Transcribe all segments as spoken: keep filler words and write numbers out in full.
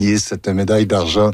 cette médaille d'argent.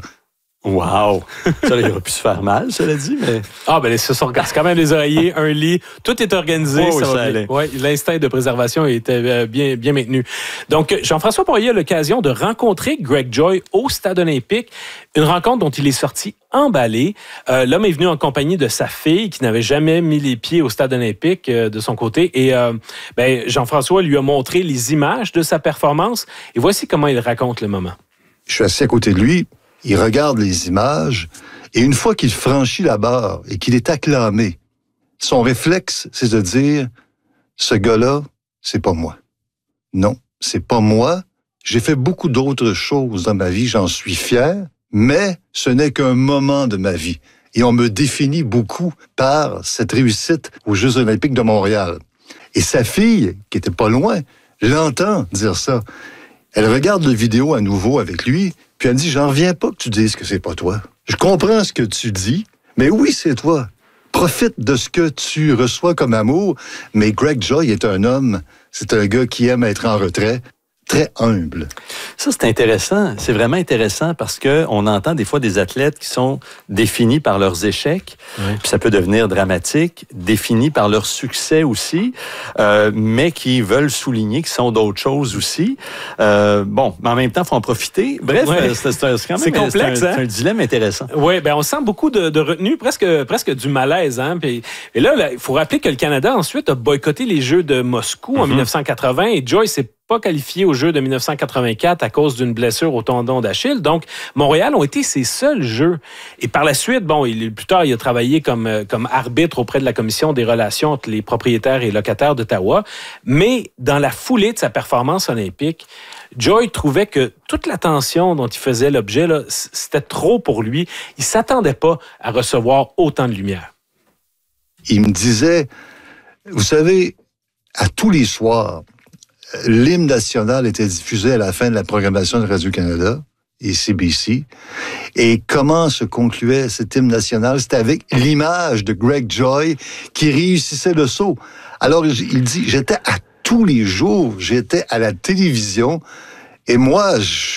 Wow! Ça, il aurait pu se faire mal, cela dit, mais... Ah, ben, ce sont quand même les oreillers, un lit, tout est organisé. Oh, oui, ça ça va allait. Ouais, l'instinct de préservation était bien, bien maintenu. Donc, Jean-François Poirier a l'occasion de rencontrer Greg Joy au Stade olympique, une rencontre dont il est sorti emballé. Euh, l'homme est venu en compagnie de sa fille qui n'avait jamais mis les pieds au Stade olympique euh, de son côté. Et euh, ben, Jean-François lui a montré les images de sa performance. Et voici comment il raconte le moment. Je suis assis à côté de lui. Il regarde les images, et une fois qu'il franchit la barre et qu'il est acclamé, son réflexe, c'est de dire « Ce gars-là, c'est pas moi. Non, c'est pas moi. J'ai fait beaucoup d'autres choses dans ma vie, j'en suis fier, mais ce n'est qu'un moment de ma vie. Et on me définit beaucoup par cette réussite aux Jeux olympiques de Montréal. » Et sa fille, qui était pas loin, l'entend dire ça. Elle regarde la vidéo à nouveau avec lui, puis elle dit, j'en reviens pas que tu dises que c'est pas toi. Je comprends ce que tu dis, mais oui, c'est toi. Profite de ce que tu reçois comme amour, mais Greg Joy est un homme, c'est un gars qui aime être en retrait, très humble. Ça, c'est intéressant. C'est vraiment intéressant parce que on entend des fois des athlètes qui sont définis par leurs échecs, oui. Puis ça peut devenir dramatique, définis par leur succès aussi, euh, mais qui veulent souligner qu'ils sont d'autres choses aussi. Euh, bon, mais en même temps, il faut en profiter. Bref, ouais. c'est, c'est, c'est quand même c'est complexe, c'est un, hein? c'est un dilemme intéressant. Oui, ben on sent beaucoup de, de retenue, presque, presque du malaise. Hein? Puis, et là, il faut rappeler que le Canada, ensuite, a boycotté les Jeux de Moscou mm-hmm. en dix-neuf cent quatre-vingts et Joy s'est pas qualifié aux Jeux de dix-neuf cent quatre-vingt-quatre à cause d'une blessure au tendon d'Achille. Donc, Montréal ont été ses seuls Jeux. Et par la suite, bon, il, plus tard, il a travaillé comme, comme arbitre auprès de la Commission des relations entre les propriétaires et locataires d'Ottawa. Mais dans la foulée de sa performance olympique, Joy trouvait que toute l'attention dont il faisait l'objet, là, c'était trop pour lui. Il s'attendait pas à recevoir autant de lumière. Il me disait, vous savez, à tous les soirs, l'hymne national était diffusé à la fin de la programmation de Radio-Canada et C B C. Et comment se concluait cet hymne national? C'était avec l'image de Greg Joy qui réussissait le saut. Alors, il dit, j'étais à tous les jours, j'étais à la télévision et moi,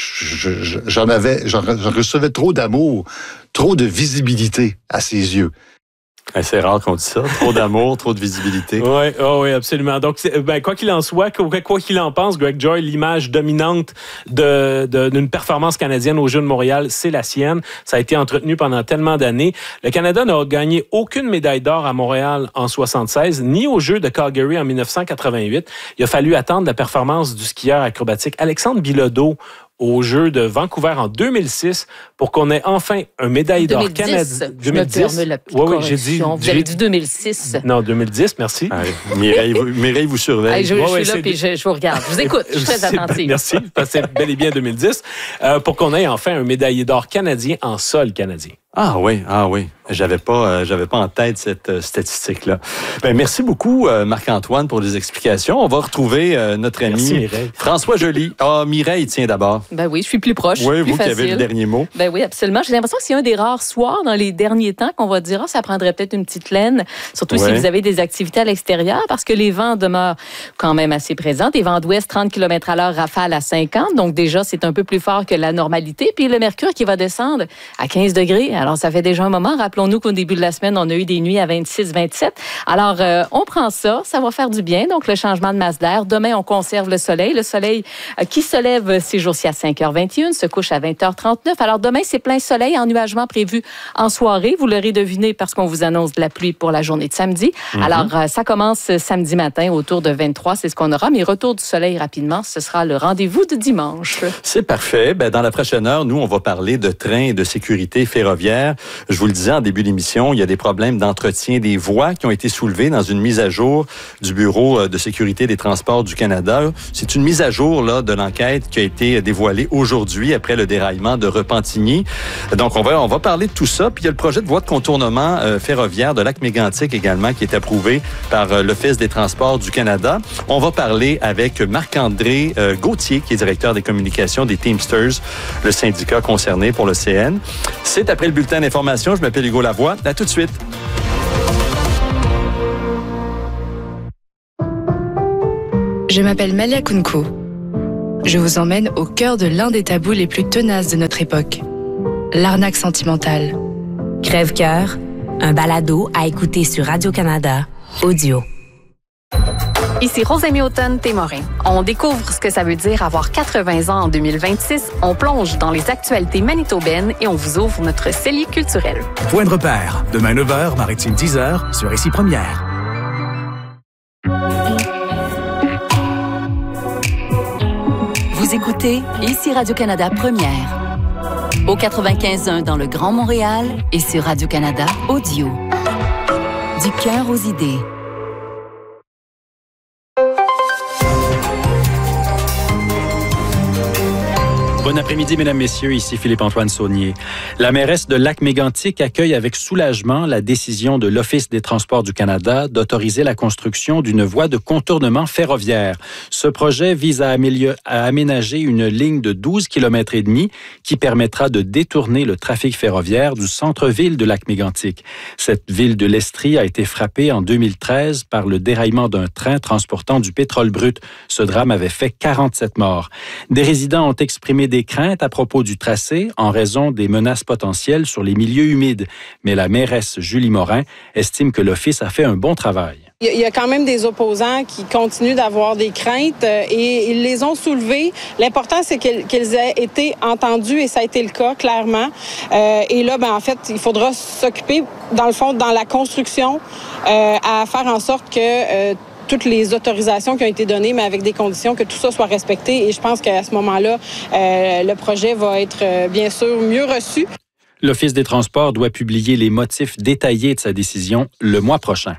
j'en avais, j'en recevais trop d'amour, trop de visibilité à ses yeux. C'est rare qu'on dise ça. Trop d'amour, trop de visibilité. Oui, oh oui, absolument. Donc, ben, quoi qu'il en soit, quoi qu'il en pense, Greg Joy, l'image dominante de, de, d'une performance canadienne aux Jeux de Montréal, c'est la sienne. Ça a été entretenu pendant tellement d'années. Le Canada n'a gagné aucune médaille d'or à Montréal en soixante-seize, ni aux Jeux de Calgary en dix-neuf cent quatre-vingt-huit. Il a fallu attendre la performance du skieur acrobatique Alexandre Bilodeau aux Jeux de Vancouver en deux mille six pour qu'on ait enfin un médaille d'or canadien. deux mille dix. Je me permets la petite oui, oui, j'ai dit, vous j'ai... avez dit deux mille six. Non, deux mille dix, merci. Allez, Mireille, vous, Mireille vous surveille. Allez, je, ouais, je ouais, suis là et je, je vous regarde. Je vous écoute, je suis très attentive. Merci, parce que c'est bel et bien deux mille dix. Euh, pour qu'on ait enfin un médaillé d'or canadien en sol canadien. Ah oui, ah oui. J'avais pas, euh, j'avais pas en tête cette euh, statistique-là. Ben, merci beaucoup, euh, Marc-Antoine, pour les explications. On va retrouver euh, notre ami merci, Mireille. François Joly. Ah, Mireille, tiens d'abord. Ben oui, je suis plus proche. Oui, plus vous facile. qui avez le dernier mot. Ben oui, absolument. J'ai l'impression que c'est un des rares soirs dans les derniers temps qu'on va dire, ah, ça prendrait peut-être une petite laine, surtout ouais. si vous avez des activités à l'extérieur, parce que les vents demeurent quand même assez présents. Des vents d'ouest, trente kilomètres à l'heure, rafale à cinquante. Donc déjà, c'est un peu plus fort que la normalité. Puis le mercure qui va descendre à quinze degrés. Alors, ça fait déjà un moment. Rappelons-nous qu'au début de la semaine, on a eu des nuits à vingt-six, vingt-sept. Alors, euh, on prend ça, ça va faire du bien. Donc, le changement de masse d'air. Demain, on conserve le soleil. Le soleil euh, qui se lève ces jours-ci à cinq heures vingt et un, se couche à vingt heures trente-neuf. Alors, demain, c'est plein soleil, ennuagement prévu en soirée. Vous l'aurez deviné parce qu'on vous annonce de la pluie pour la journée de samedi. Mm-hmm. Alors, euh, ça commence samedi matin autour de vingt-trois, c'est ce qu'on aura. Mais retour du soleil rapidement, ce sera le rendez-vous de dimanche. C'est parfait. Ben, dans la prochaine heure, nous, on va parler de trains et de sécurité ferroviaire. Je vous le disais en début d'émission, il y a des problèmes d'entretien des voies qui ont été soulevés dans une mise à jour du Bureau de sécurité des transports du Canada. C'est une mise à jour là, de l'enquête qui a été dévoilée aujourd'hui après le déraillement de Repentigny. Donc, on va, on va parler de tout ça. Puis, il y a le projet de voie de contournement euh, ferroviaire de Lac-Mégantic également qui est approuvé par euh, l'Office des transports du Canada. On va parler avec Marc-André euh, Gauthier, qui est directeur des communications des Teamsters, le syndicat concerné pour le C N. C'est après le bulletin d'information. Je m'appelle Hugo Lavoie. À tout de suite. Je m'appelle Malia Kounkou. Je vous emmène au cœur de l'un des tabous les plus tenaces de notre époque, l'arnaque sentimentale. Crève-cœur, un balado à écouter sur Radio-Canada, audio. Ici Rosemée Automne-Témorin. On découvre ce que ça veut dire avoir quatre-vingts ans en deux mille vingt-six, on plonge dans les actualités manitobaines et on vous ouvre notre cellier culturel. Point de repère, demain neuf heures, Maritime dix heures, sur Ici Première. Vous écoutez Ici Radio-Canada Première. Au quatre-vingt-quinze point un dans le Grand Montréal et sur Radio-Canada Audio. Du cœur aux idées. Bon après-midi, mesdames, messieurs. Ici Philippe-Antoine Saunier. La mairesse de Lac-Mégantic accueille avec soulagement la décision de l'Office des transports du Canada d'autoriser la construction d'une voie de contournement ferroviaire. Ce projet vise à, améliorer, à aménager une ligne de douze kilomètres et demi qui permettra de détourner le trafic ferroviaire du centre-ville de Lac-Mégantic. Cette ville de l'Estrie a été frappée en deux mille treize par le déraillement d'un train transportant du pétrole brut. Ce drame avait fait quarante-sept morts. Des résidents ont exprimé des craintes à propos du tracé en raison des menaces potentielles sur les milieux humides. Mais la mairesse Julie Morin estime que l'Office a fait un bon travail. Il y a quand même des opposants qui continuent d'avoir des craintes et ils les ont soulevées. L'important, c'est qu'elles aient été entendues et ça a été le cas, clairement. Euh, et là, ben, en fait, il faudra s'occuper, dans le fond, dans la construction, euh, à faire en sorte que euh, toutes les autorisations qui ont été données, mais avec des conditions, que tout ça soit respecté. Et je pense qu'à ce moment-là, euh, le projet va être, euh, bien sûr, mieux reçu. L'Office des transports doit publier les motifs détaillés de sa décision le mois prochain.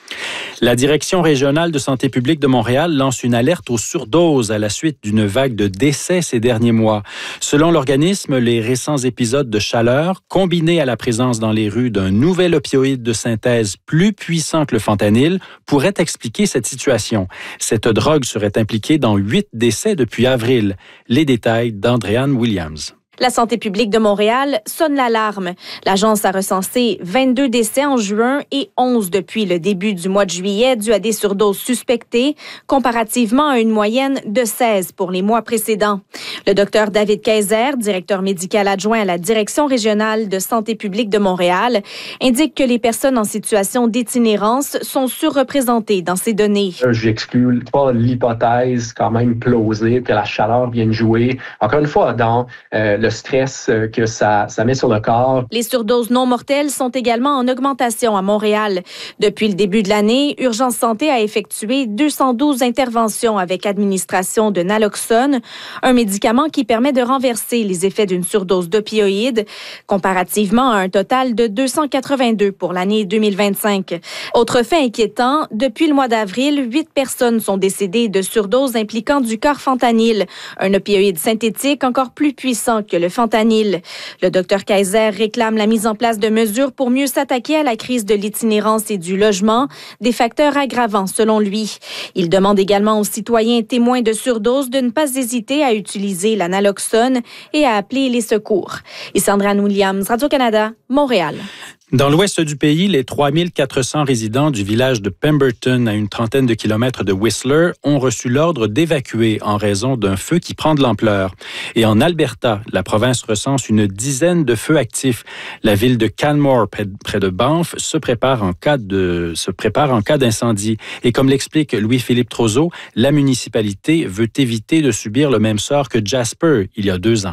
La Direction régionale de santé publique de Montréal lance une alerte aux surdoses à la suite d'une vague de décès ces derniers mois. Selon l'organisme, les récents épisodes de chaleur, combinés à la présence dans les rues d'un nouvel opioïde de synthèse plus puissant que le fentanyl, pourraient expliquer cette situation. Cette drogue serait impliquée dans huit décès depuis avril. Les détails d'Andréane Williams. La santé publique de Montréal sonne l'alarme. L'agence a recensé vingt-deux décès en juin et onze depuis le début du mois de juillet dus à des surdoses suspectées, comparativement à une moyenne de seize pour les mois précédents. Le docteur David Kayser, directeur médical adjoint à la Direction régionale de santé publique de Montréal, indique que les personnes en situation d'itinérance sont surreprésentées dans ces données. J'exclus pas l'hypothèse quand même plausible que la chaleur vienne jouer, encore une fois, dans euh, le le stress que ça, ça met sur le corps. Les surdoses non mortelles sont également en augmentation à Montréal. Depuis le début de l'année, Urgence Santé a effectué deux cent douze interventions avec administration de naloxone, un médicament qui permet de renverser les effets d'une surdose d'opioïdes, comparativement à un total de deux cent quatre-vingt-deux pour l'année deux mille vingt-cinq. Autre fait inquiétant, depuis le mois d'avril, huit personnes sont décédées de surdoses impliquant du carfentanyl, un opioïde synthétique encore plus puissant que le fentanyl. Le docteur Kayser réclame la mise en place de mesures pour mieux s'attaquer à la crise de l'itinérance et du logement, des facteurs aggravants selon lui. Il demande également aux citoyens témoins de surdose de ne pas hésiter à utiliser la naloxone et à appeler les secours. Ici Andréane Williams, Radio-Canada, Montréal. Dans l'ouest du pays, les trois mille quatre cents résidents du village de Pemberton, à une trentaine de kilomètres de Whistler, ont reçu l'ordre d'évacuer en raison d'un feu qui prend de l'ampleur. Et en Alberta, la province recense une dizaine de feux actifs. La ville de Canmore, près de Banff, se prépare en cas de, se prépare en cas d'incendie. Et comme l'explique Louis-Philippe Trozeau, la municipalité veut éviter de subir le même sort que Jasper il y a deux ans.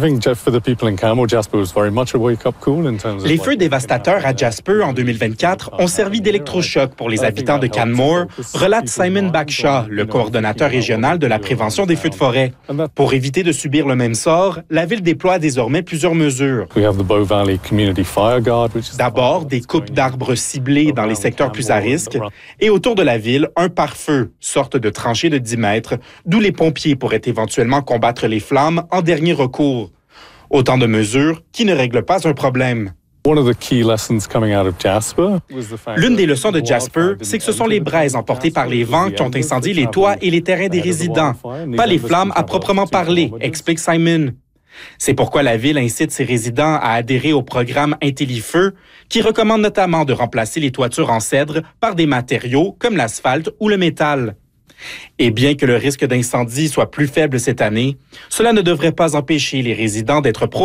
Les feux dévastateurs à Jasper en deux mille vingt-quatre ont servi d'électrochoc pour les habitants de Canmore, relate Simon Backshaw, le coordonnateur régional de la prévention des feux de forêt. Pour éviter de subir le même sort, la ville déploie désormais plusieurs mesures. D'abord, des coupes d'arbres ciblées dans les secteurs plus à risque et autour de la ville, un pare-feu, sorte de tranchée de dix mètres, d'où les pompiers pourraient éventuellement combattre les flammes en dernier recours. Autant de mesures qui ne règlent pas un problème. L'une des leçons de Jasper, c'est que ce sont les braises emportées par les vents qui ont incendié les toits et les terrains des résidents, pas les flammes à proprement parler, explique Simon. C'est pourquoi la ville incite ses résidents à adhérer au programme IntelliFeu, qui recommande notamment de remplacer les toitures en cèdre par des matériaux comme l'asphalte ou le métal. Et bien que le risque d'incendie soit plus faible cette année, cela ne devrait pas empêcher les résidents d'être proactifs